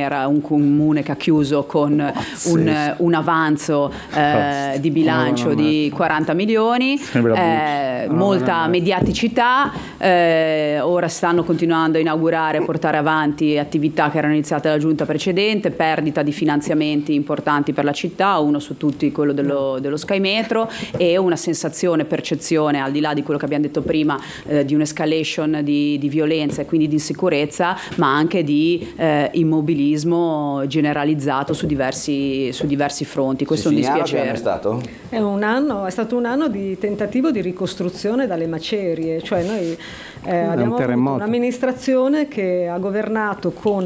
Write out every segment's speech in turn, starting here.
era un comune che ha chiuso con un avanzo di bilancio di 40 milioni, molta mediaticità, ora stanno continuando a inaugurare e portare avanti attività che erano iniziate dalla giunta precedente, perdita di finanziamenti importanti per la città, uno su tutti quello dello Sky Metro, e una sensazione, percezione, al di là di quello che abbiamo detto prima, di un'escalation di violenza e quindi di insicurezza, ma anche di immobilismo generalizzato su diversi fronti. Questo è un dispiacere. È stato? È stato un anno di tentativo di ricostruzione dalle macerie, cioè noi abbiamo avuto un'amministrazione che ha governato con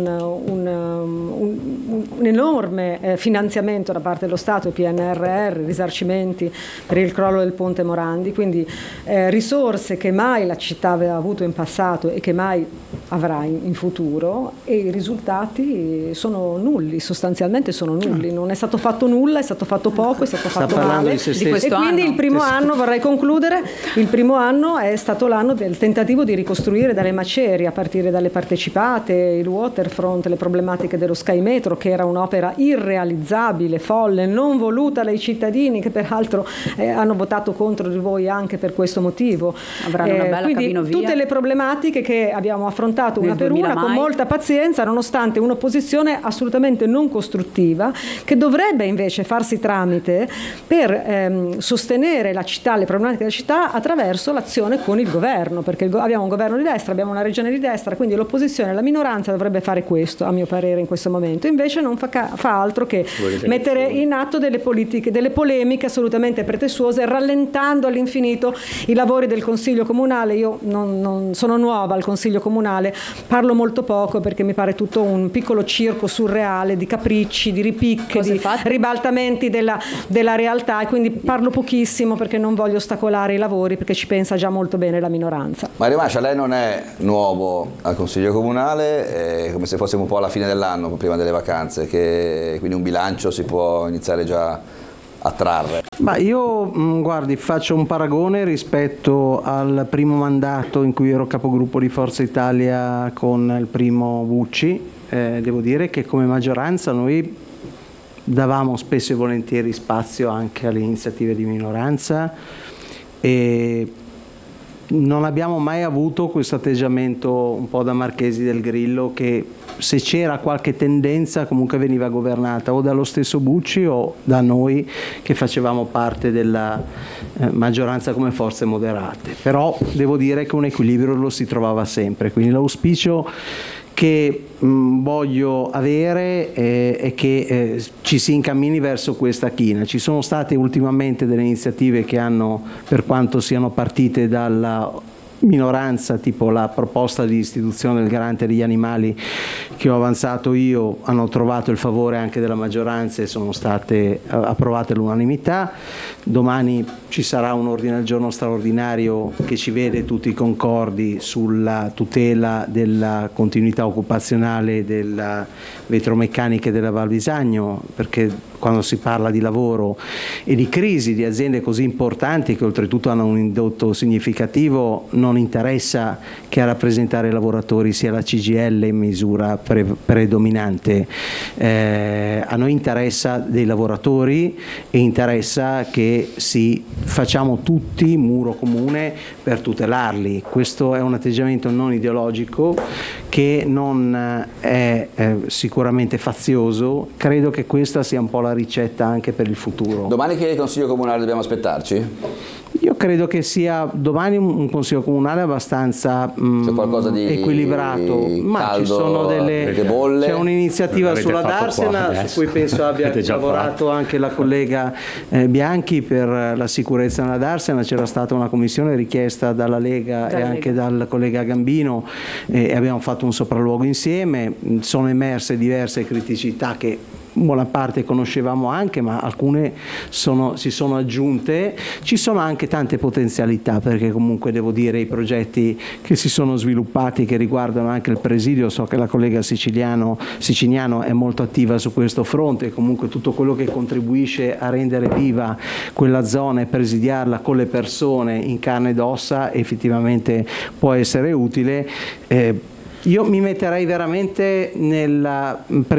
un enorme finanziamento da parte dello Stato, PNRR, risarcimenti per il crollo del ponte Morandi, quindi risorse che mai la città aveva avuto in passato e che mai avrà in futuro, e i risultati sono nulli, sostanzialmente sono nulli, non è stato fatto nulla, è stato fatto poco, è stato fatto male, e quindi il primo anno, vorrei concludere, il primo anno è stato l'anno del tentativo di ricostruire dalle macerie, a partire dalle partecipate, il waterfront, le problematiche dello Sky Metro, che era un'opera irrealizzabile, folle, non voluta dai cittadini, che peraltro hanno votato contro di voi anche per questo motivo. Avranno una bella quindi tutte le problematiche che abbiamo affrontato una per una con molta pazienza, nonostante un'opposizione assolutamente non costruttiva, che dovrebbe invece farsi tramite per sostenere la città, le problematiche della città, attraverso l'azione con il governo, perché abbiamo un governo di destra, abbiamo una regione di destra, quindi l'opposizione, la minoranza dovrebbe fare questo, a mio parere, in questo momento. Invece non fa altro che mettere in atto delle politiche, delle polemiche assolutamente pretestuose, rallentando all'infinito i lavori del Consiglio Comunale. Io non sono nuova al Consiglio Comunale, parlo molto poco perché mi pare tutto un piccolo circo surreale di capricci, di ripicche, di ribaltamenti della realtà, e quindi parlo pochissimo perché non voglio ostacolare i lavori, perché ci pensa già molto bene la minoranza. Mario Mascia, lei non è nuovo al Consiglio Comunale, è come se fossimo un po' alla fine dell'anno, prima delle vacanze, quindi un bilancio si può iniziare già a trarre. Ma io, guardi, faccio un paragone rispetto al primo mandato in cui ero capogruppo di Forza Italia con il primo Bucci. Devo dire che come maggioranza noi davamo spesso e volentieri spazio anche alle iniziative di minoranza, e non abbiamo mai avuto questo atteggiamento un po' da Marchesi del Grillo, che se c'era qualche tendenza comunque veniva governata o dallo stesso Bucci o da noi che facevamo parte della maggioranza come forze moderate. Però devo dire che un equilibrio lo si trovava sempre, quindi l'auspicio che voglio avere è che ci si incammini verso questa china. Ci sono state ultimamente delle iniziative che hanno, per quanto siano partite dalla minoranza, tipo la proposta di istituzione del garante degli animali che ho avanzato io, hanno trovato il favore anche della maggioranza e sono state approvate all'unanimità. Domani ci sarà un ordine del giorno straordinario che ci vede tutti concordi sulla tutela della continuità occupazionale della vetromeccanica della Val Bisagno, perché quando si parla di lavoro e di crisi di aziende così importanti che oltretutto hanno un indotto significativo, non interessa che a rappresentare i lavoratori sia la CGIL in misura predominante. A noi interessa dei lavoratori e interessa che facciamo tutti muro comune per tutelarli. Questo è un atteggiamento non ideologico, che non è sicuramente fazioso. Credo che questa sia un po' la ricetta anche per il futuro. Domani che Consiglio Comunale dobbiamo aspettarci? Io credo che sia domani un Consiglio Comunale abbastanza equilibrato, ma ci sono c'è un'iniziativa sulla Darsena su cui penso abbia lavorato anche la collega Bianchi per la sicurezza nella Darsena. C'era stata una commissione richiesta dalla Lega e anche dal collega Gambino e abbiamo fatto un sopralluogo insieme. Sono emerse diverse criticità che buona parte conoscevamo anche, ma alcune si sono aggiunte. Ci sono anche tante potenzialità, perché comunque devo dire i progetti che si sono sviluppati, che riguardano anche il presidio, so che la collega Siciliano è molto attiva su questo fronte, comunque tutto quello che contribuisce a rendere viva quella zona e presidiarla con le persone in carne ed ossa effettivamente può essere utile. Io mi metterei veramente nella